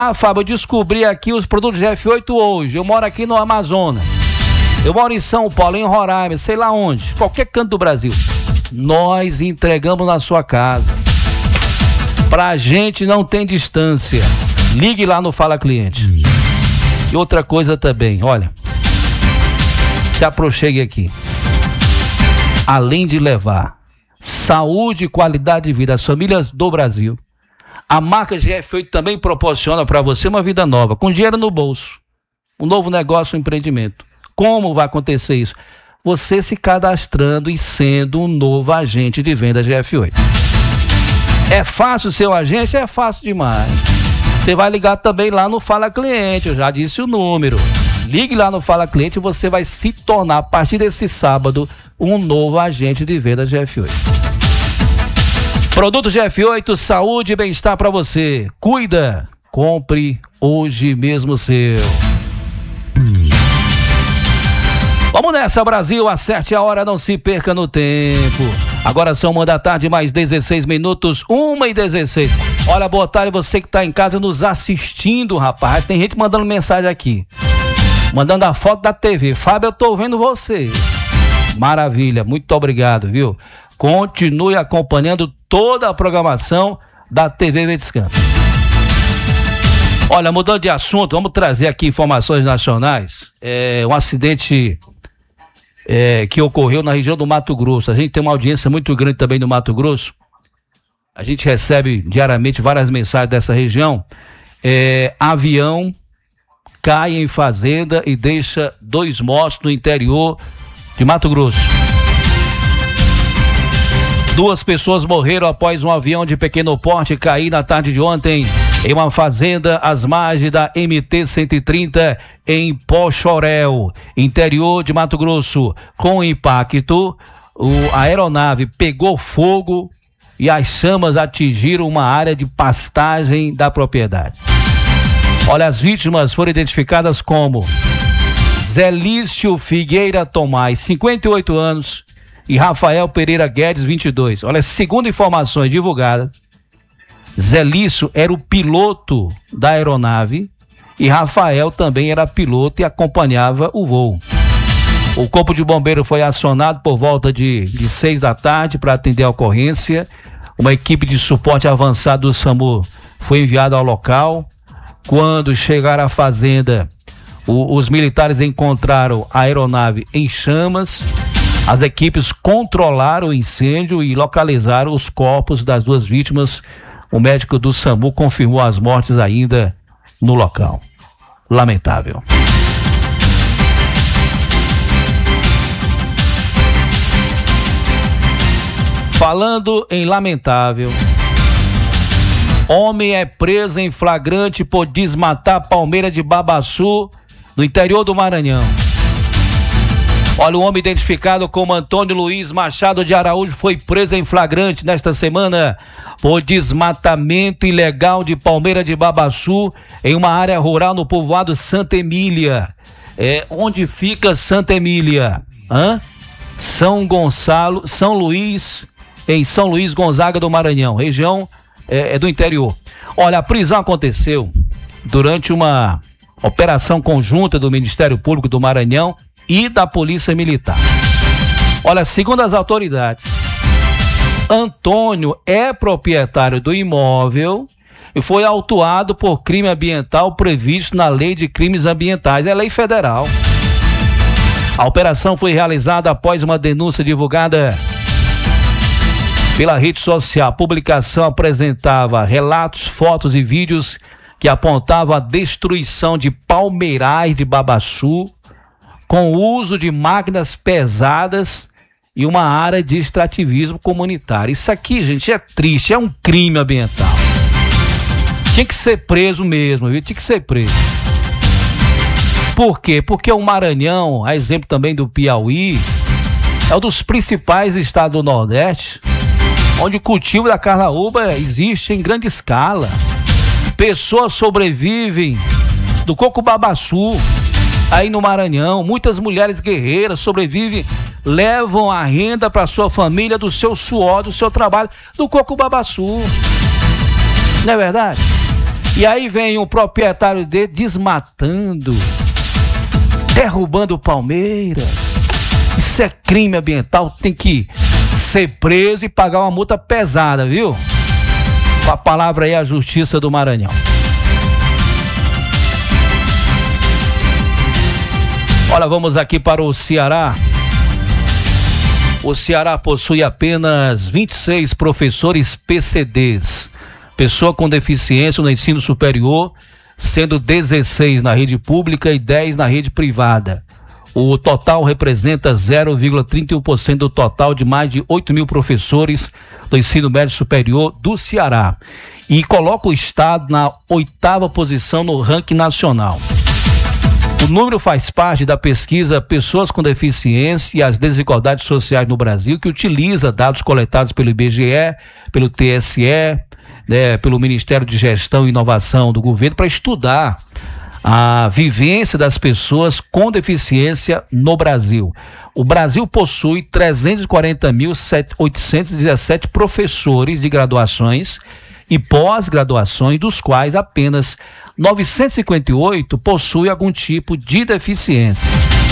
Fábio, eu descobri aqui os produtos GF8 hoje. Eu moro aqui no Amazonas. Eu moro em São Paulo, em Roraima, sei lá onde, qualquer canto do Brasil. Nós entregamos na sua casa. Pra gente não tem distância. Ligue lá no Fala Cliente. E outra coisa também, olha. Se aproxime aqui. Além de levar saúde e qualidade de vida às famílias do Brasil, a marca GF8 também proporciona para você uma vida nova, com dinheiro no bolso. Um novo negócio, um empreendimento. Como vai acontecer isso? Você se cadastrando e sendo um novo agente de venda GF8. É fácil ser um agente? É fácil demais. Você vai ligar também lá no Fala Cliente, eu já disse o número. Ligue lá no Fala Cliente e você vai se tornar, a partir desse sábado, um novo agente de venda GF8. Produto GF8, saúde e bem-estar para você. Cuida, compre hoje mesmo o seu. Vamos nessa, Brasil, acerte a hora, não se perca no tempo. Agora são 1 da tarde, mais 16 minutos, 1h16. Olha, boa tarde, você que está em casa nos assistindo, rapaz. Tem gente mandando mensagem aqui, mandando a foto da TV. Fábio, eu tô vendo você. Maravilha, muito obrigado, viu? Continue acompanhando toda a programação da TV Verdescanso. Olha, mudando de assunto, vamos trazer aqui informações nacionais. Um acidente que ocorreu na região do Mato Grosso. A gente tem uma audiência muito grande também no Mato Grosso. A gente recebe diariamente várias mensagens dessa região. Avião cai em fazenda e deixa 2 mortos no interior de Mato Grosso. 2 pessoas morreram após um avião de pequeno porte cair na tarde de ontem em uma fazenda às margens da MT-130 em Pochorel, interior de Mato Grosso. Com o impacto, a aeronave pegou fogo e as chamas atingiram uma área de pastagem da propriedade. Olha, as vítimas foram identificadas como Zelício Figueira Tomás, 58 anos, e Rafael Pereira Guedes, 22. Olha, segundo informações divulgadas, Zelício era o piloto da aeronave e Rafael também era piloto e acompanhava o voo. O corpo de bombeiro foi acionado por volta de 6 da tarde para atender a ocorrência. Uma equipe de suporte avançado do SAMU foi enviada ao local. Quando chegaram à fazenda, os militares encontraram a aeronave em chamas. As equipes controlaram o incêndio e localizaram os corpos das 2 vítimas. O médico do SAMU confirmou as mortes ainda no local. Lamentável. Falando em lamentável, homem é preso em flagrante por desmatar palmeira de babaçu no interior do Maranhão. Olha, o homem identificado como Antônio Luiz Machado de Araújo foi preso em flagrante nesta semana por desmatamento ilegal de palmeira de babaçu em uma área rural no povoado Santa Emília. Onde fica Santa Emília? São Luís, em São Luís Gonzaga do Maranhão, região do interior. Olha, a prisão aconteceu durante uma operação conjunta do Ministério Público do Maranhão e da Polícia Militar. Olha, segundo as autoridades, Antônio é proprietário do imóvel e foi autuado por crime ambiental previsto na Lei de Crimes Ambientais, é lei federal. A operação foi realizada após uma denúncia divulgada pela rede social. A publicação apresentava relatos, fotos e vídeos que apontavam a destruição de palmeirais de babaçu com o uso de máquinas pesadas e uma área de extrativismo comunitário. Isso aqui, gente, é triste, é um crime ambiental. Tinha que ser preso mesmo, viu? Tinha que ser preso. Por quê? Porque o Maranhão, a exemplo também do Piauí, é um dos principais estados do Nordeste, onde o cultivo da carnaúba existe em grande escala. Pessoas sobrevivem do coco babaçu aí no Maranhão. Muitas mulheres guerreiras sobrevivem, levam a renda para sua família do seu suor, do seu trabalho, do coco babaçu. Não é verdade? E aí vem o proprietário dele desmatando, derrubando o Palmeiras. Isso é crime ambiental, tem que ser preso e pagar uma multa pesada, viu? Com a palavra aí, a Justiça do Maranhão. Olha, vamos aqui para o Ceará. O Ceará possui apenas 26 professores PCDs, pessoa com deficiência no ensino superior, sendo 16 na rede pública e 10 na rede privada. O total representa 0,31% do total de mais de 8 mil professores do ensino médio superior do Ceará e coloca o estado na 8ª posição no ranking nacional. O número faz parte da pesquisa Pessoas com Deficiência e as Desigualdades Sociais no Brasil, que utiliza dados coletados pelo IBGE, pelo TSE, pelo Ministério de Gestão e Inovação do governo, para estudar a vivência das pessoas com deficiência no Brasil. O Brasil possui 340.817 professores de graduações e pós-graduações, dos quais apenas 958 possuem algum tipo de deficiência.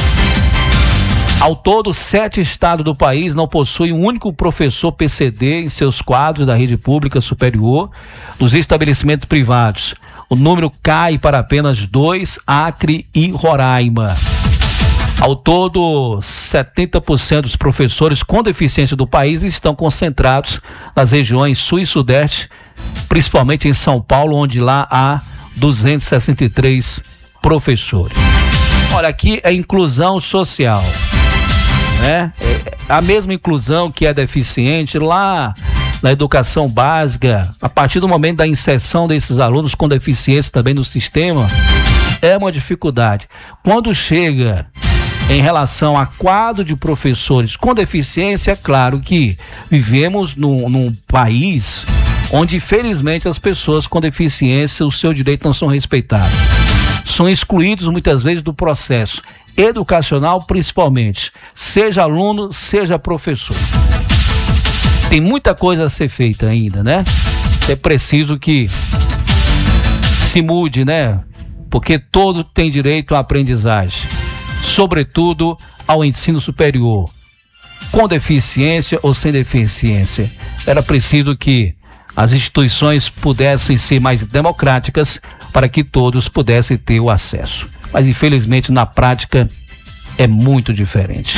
Ao todo, 7 estados do país não possuem um único professor PCD em seus quadros da rede pública superior. Dos estabelecimentos privados, o número cai para apenas 2, Acre e Roraima. Ao todo, 70% dos professores com deficiência do país estão concentrados nas regiões sul e sudeste, principalmente em São Paulo, onde lá há 263 professores. Olha, aqui é inclusão social, né? A mesma inclusão que é deficiente lá na educação básica, a partir do momento da inserção desses alunos com deficiência também no sistema, é uma dificuldade. Quando chega em relação a quadro de professores com deficiência, é claro que vivemos num país onde, infelizmente, as pessoas com deficiência, o seu direito não são respeitados. São excluídos muitas vezes do processo educacional, principalmente, seja aluno, seja professor. Tem muita coisa a ser feita ainda, né? É preciso que se mude, né? Porque todo tem direito à aprendizagem, sobretudo ao ensino superior, com deficiência ou sem deficiência. Era preciso que as instituições pudessem ser mais democráticas para que todos pudessem ter o acesso. Mas, infelizmente, na prática, é muito diferente.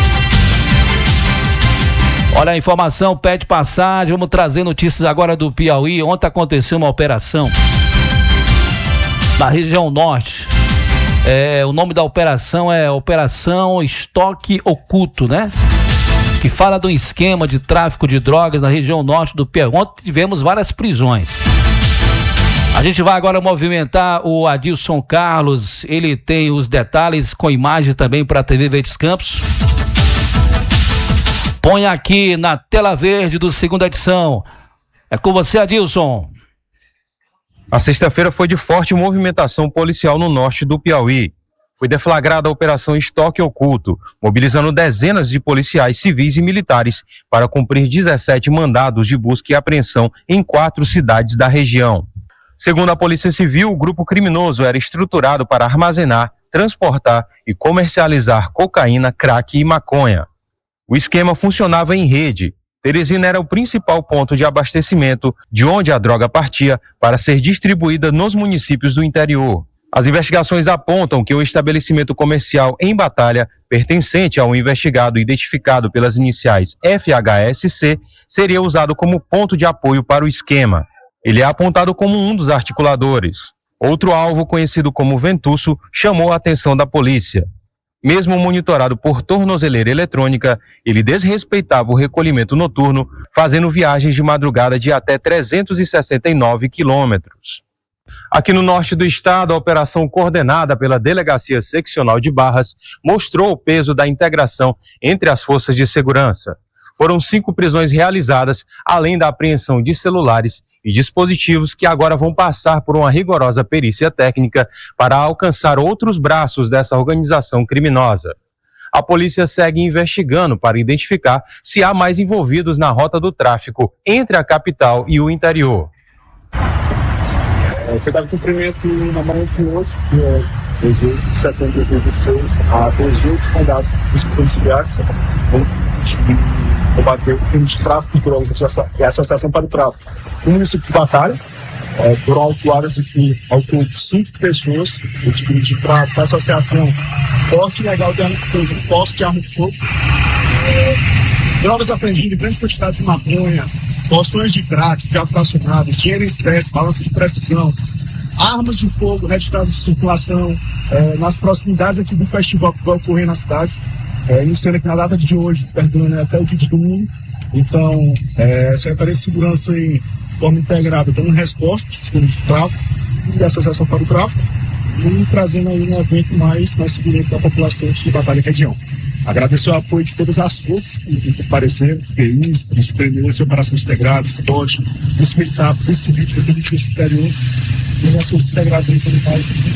Olha, a informação pede passagem. Vamos trazer notícias agora do Piauí. Ontem aconteceu uma operação na região norte. O nome da operação é Operação Estoque Oculto, né? Que fala de um esquema de tráfico de drogas na região norte do Piauí. Ontem tivemos várias prisões. A gente vai agora movimentar o Adilson Carlos. Ele tem os detalhes com imagem também para a TV Verdes Campos. Põe aqui na tela verde do segunda edição. É com você, Adilson. A sexta-feira foi de forte movimentação policial no norte do Piauí. Foi deflagrada a Operação Estoque Oculto, mobilizando dezenas de policiais civis e militares para cumprir 17 mandados de busca e apreensão em 4 cidades da região. Segundo a Polícia Civil, o grupo criminoso era estruturado para armazenar, transportar e comercializar cocaína, crack e maconha. O esquema funcionava em rede. Teresina era o principal ponto de abastecimento, de onde a droga partia para ser distribuída nos municípios do interior. As investigações apontam que o estabelecimento comercial em Batalha, pertencente ao investigado identificado pelas iniciais FHSC, seria usado como ponto de apoio para o esquema. Ele é apontado como um dos articuladores. Outro alvo, conhecido como Ventusso, chamou a atenção da polícia. Mesmo monitorado por tornozeleira eletrônica, ele desrespeitava o recolhimento noturno, fazendo viagens de madrugada de até 369 quilômetros. Aqui no norte do estado, a operação coordenada pela Delegacia Seccional de Barras mostrou o peso da integração entre as forças de segurança. Foram 5 prisões realizadas, além da apreensão de celulares e dispositivos que agora vão passar por uma rigorosa perícia técnica para alcançar outros braços dessa organização criminosa. A polícia segue investigando para identificar se há mais envolvidos na rota do tráfico entre a capital e o interior. Foi dado cumprimento na manhã de hoje, 18 de setembro de 2026, a 18 mandados policiais combater o crime de tráfico de drogas e a Associação para o Tráfico no município de Batalha. Foram autuadas aqui ao todo 5 pessoas do crime de tráfico, associação, porte ilegal de arma de fogo, posse de arma de fogo, drogas apreendidas, grandes quantidades de maconha, porções de crack, já fracionadas, dinheiro em espécie, balança de precisão, armas de fogo registradas em circulação nas proximidades aqui do festival que vai ocorrer na cidade, iniciando aqui na data de hoje, perdendo até o dia de domingo. Então, a Secretaria de Segurança de forma integrada, dando resposta aos crimes de tráfico e a Associação para o Tráfico, e trazendo aí um evento mais segurança da população de Batalha e região. Agradecer o apoio de todas as forças que compareceram, FEIS, Polícia Operações Integradas, SPOT, Polícia Militar, Polícia Civil, Polícia Superior, e as forças integradas aí para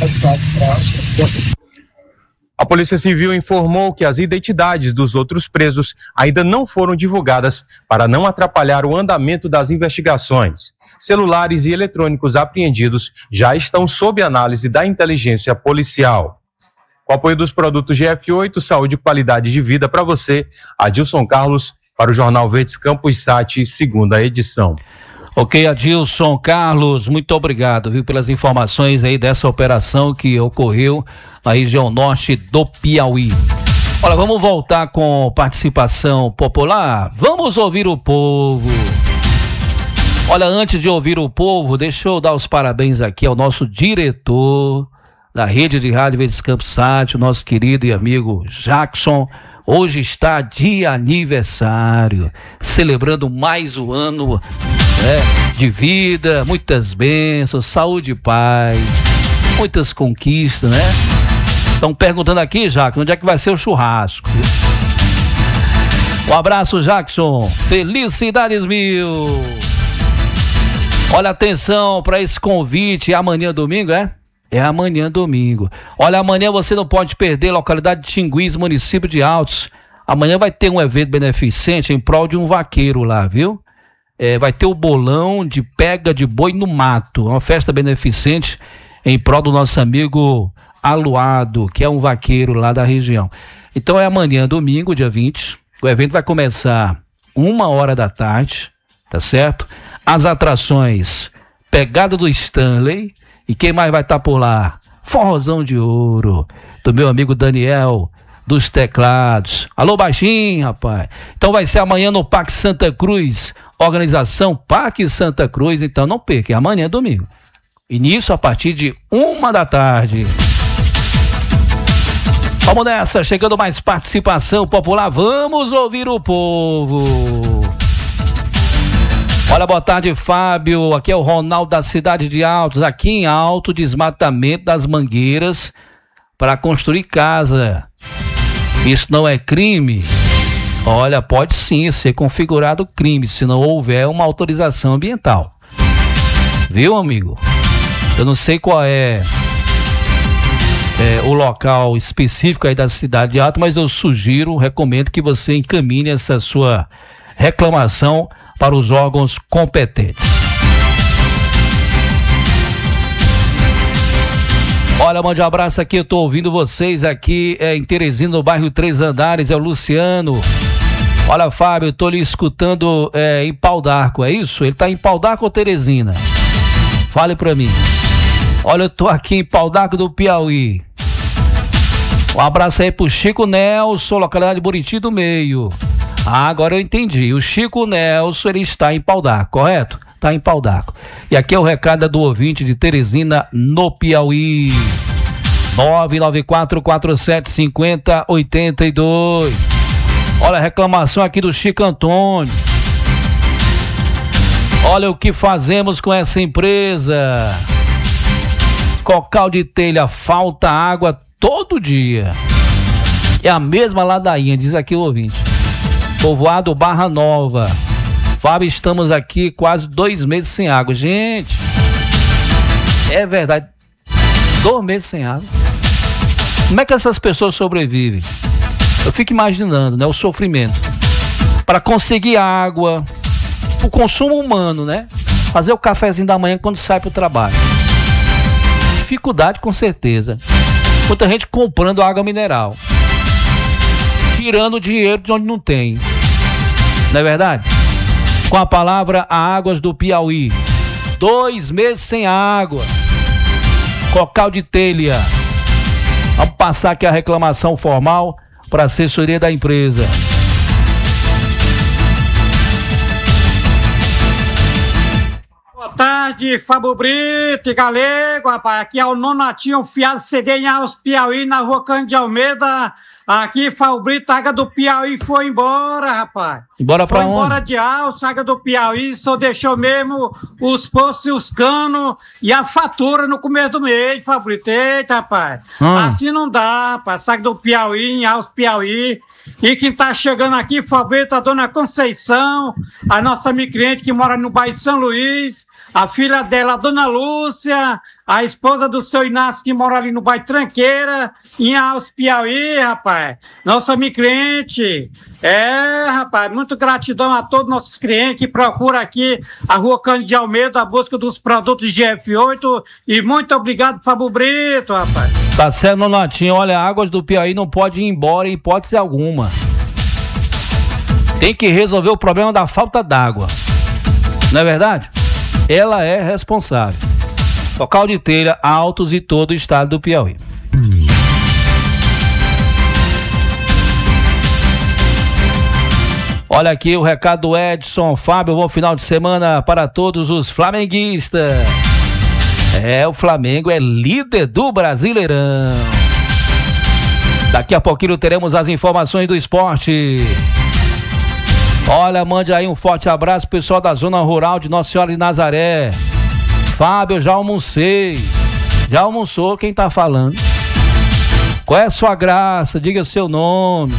a Polícia Civil informou que as identidades dos outros presos ainda não foram divulgadas para não atrapalhar o andamento das investigações. Celulares e eletrônicos apreendidos já estão sob análise da inteligência policial. Com o apoio dos produtos GF8, saúde e qualidade de vida para você, Adilson Carlos, para o Jornal Verdes Campos Sat, segunda edição. Ok, Adilson Carlos, muito obrigado, viu, pelas informações aí dessa operação que ocorreu na região norte do Piauí. Olha, vamos voltar com participação popular. Vamos ouvir o povo. Olha, antes de ouvir o povo, deixa eu dar os parabéns aqui ao nosso diretor da Rede de Rádio Verdes Campos Sat, o nosso querido e amigo Jackson. Hoje está de aniversário, celebrando mais um ano de vida, muitas bênçãos, saúde e paz, muitas conquistas, né? Estão perguntando aqui, Jackson, onde é que vai ser o churrasco? Um abraço, Jackson, felicidades mil. Olha, atenção para esse convite, amanhã domingo, É amanhã domingo. Olha, amanhã você não pode perder, localidade de Tinguiz, município de Altos. Amanhã vai ter um evento beneficente em prol de um vaqueiro lá, viu? Vai ter o bolão de pega de boi no mato, uma festa beneficente em prol do nosso amigo Aluado, que é um vaqueiro lá da região. Então é amanhã, domingo, dia 20. O evento vai começar 1h da tarde, tá certo? As atrações, pegada do Stanley. E quem mais vai estar por lá? Forrozão de Ouro, do meu amigo Daniel, dos teclados. Alô, baixinho, rapaz. Então vai ser amanhã no Parque Santa Cruz, organização Parque Santa Cruz. Então não perca, amanhã é domingo. Início a partir de 1h da tarde. Vamos nessa, chegando mais participação popular. Vamos ouvir o povo. Olha, boa tarde, Fábio. Aqui é o Ronaldo da cidade de Altos. Aqui em Alto, desmatamento das mangueiras para construir casa. Isso não é crime? Olha, pode sim ser configurado crime se não houver uma autorização ambiental. Viu, amigo? Eu não sei qual é o local específico aí da cidade de Alto, mas eu recomendo que você encaminhe essa sua reclamação para os órgãos competentes. Olha, mande um abraço aqui, eu tô ouvindo vocês aqui em Teresina, no bairro Três Andares, é o Luciano. Olha, Fábio, eu tô lhe escutando em Pau d'Arco, é isso? Ele tá em Pau d'Arco ou Teresina? Fale pra mim. Olha, eu tô aqui em Pau d'Arco do Piauí. Um abraço aí pro Chico Nelson, localidade de Buriti do Meio. Agora eu entendi. O Chico Nelson, ele está em Pau d'Arco, correto? Está em Pau d'Arco. E aqui é o recado do ouvinte de Teresina, no Piauí. 994475082. Olha a reclamação aqui do Chico Antônio. Olha o que fazemos com essa empresa. Cocal de telha, falta água todo dia. É a mesma ladainha, diz aqui o ouvinte. Povoado Barra Nova. Fábio, estamos aqui quase 2 meses sem água. Gente, é verdade. 2 meses sem água. Como é que essas pessoas sobrevivem? Eu fico imaginando, né? O sofrimento. Para conseguir água, o consumo humano, né? Fazer o cafezinho da manhã quando sai pro trabalho. dificuldade com certeza. Muita gente comprando água mineral, tirando dinheiro de onde não tem. Não é verdade? Com a palavra, a Águas do Piauí. 2 meses sem água. Cocal de telha. Vamos passar aqui a reclamação formal para a assessoria da empresa. Boa tarde, Fábio Brito e Galego, rapaz. Aqui é o Nonatinho Fiado, cheguei em Alves, Piauí, na rua Cândido de Almeida. Aqui, Fábio Brito, a água do Piauí foi embora, rapaz. Embora pra onde? Foi embora de Alves, a água do Piauí, só deixou mesmo os poços e os canos e a fatura no começo do mês, Fábio Brito. Eita, rapaz. Assim não dá, rapaz. A água do Piauí, em Alves, Piauí. E quem tá chegando aqui, Fábio Brito, a dona Conceição, a nossa cliente que mora no bairro São Luís, a filha dela, a dona Lúcia, a esposa do seu Inácio, que mora ali no bairro Tranqueira, em Alves, Piauí, rapaz. Nossa cliente. Rapaz, muito gratidão a todos os nossos clientes que procuram aqui a rua Cândido de Almeida, a busca dos produtos de F8. E muito obrigado, Fábio Brito, rapaz. Tá certo, Nonatinho. Olha, Águas do Piauí não pode ir embora em hipótese alguma. Tem que resolver o problema da falta d'água. Não é verdade? Ela é responsável. Cocal de telha, Altos e todo o estado do Piauí. Olha aqui o recado do Edson. Fábio, bom final de semana para todos os flamenguistas. O Flamengo é líder do Brasileirão. Daqui a pouquinho teremos as informações do esporte. Olha, mande aí um forte abraço, pessoal da zona rural de Nossa Senhora de Nazaré. Fábio, eu já almocei. Já almoçou? Quem tá falando? Qual é a sua graça? Diga o seu nome.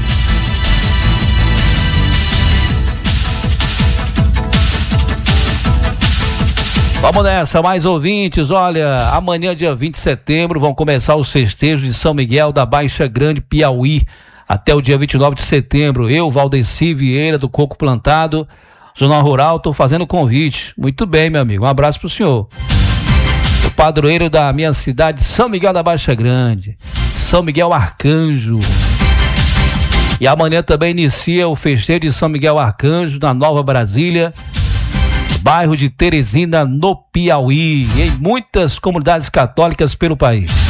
Vamos nessa, mais ouvintes. Olha, amanhã, dia 20 de setembro, vão começar os festejos de São Miguel da Baixa Grande, Piauí, até o dia 29 de setembro. Eu, Valdeci Vieira, do Coco Plantado, Zona Rural, tô fazendo convite. Muito bem, meu amigo, um abraço pro senhor. O padroeiro da minha cidade, São Miguel da Baixa Grande, São Miguel Arcanjo. E amanhã também inicia o festejo de São Miguel Arcanjo, na Nova Brasília, bairro de Teresina, no Piauí, e em muitas comunidades católicas pelo país.